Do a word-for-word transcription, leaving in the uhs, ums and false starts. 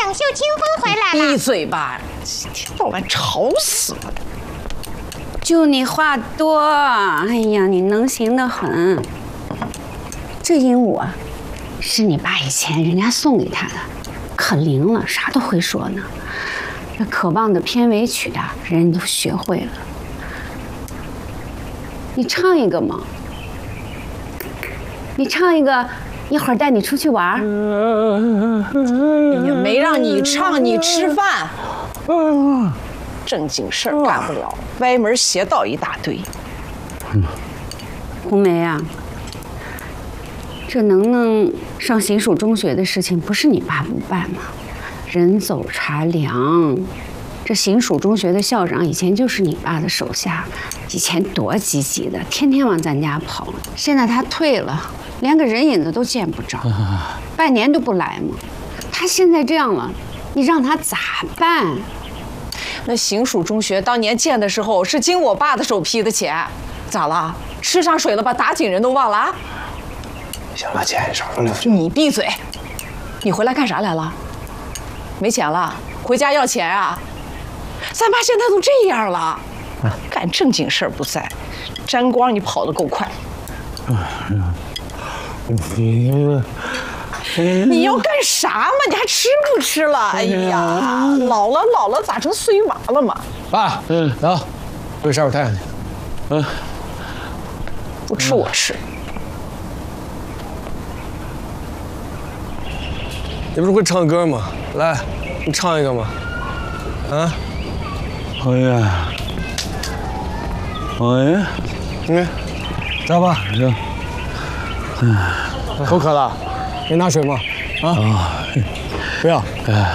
冷袖清风回来了。 闭嘴吧，一天到晚吵死了。 就你话多，哎呀，你能行得很。这鹦鹉啊，是你爸以前人家送给他的，可灵了，啥都会说呢。这渴望的片尾曲啊，人都学会了。你唱一个嘛？你唱一个，一会儿带你出去玩。 也没让你唱，你吃饭。正经事儿干不了，歪门邪道一大堆。 红梅啊，这能能上行署中学的事情，不是你爸不办吗？人走茶凉，这行署中学的校长以前就是你爸的手下，以前多积极的，天天往咱家跑。现在他退了，连个人影子都见不着，半年都不来嘛。他现在这样了，你让他咋办？ 那行署中学当年建的时候是经我爸的手批的钱，咋了？吃上水了，把打井人都忘了啊？ 行了，姐，少说两句。 你闭嘴！你回来干啥来了？没钱了？回家要钱啊？咱爸现在都这样了，干正经事儿不在，沾光你跑得够快。 你你要干啥嘛？你还吃不吃了？哎呀，老了老了咋成碎娃了嘛？ 爸，嗯，走，回沙府太阳去。嗯， 不吃我吃。 你不是会唱歌吗？来，你唱一个吗？啊？ 哎呀，哎呀， 嗯，走吧， 行。 口渴了，给你拿水吗？啊？不要。 哎，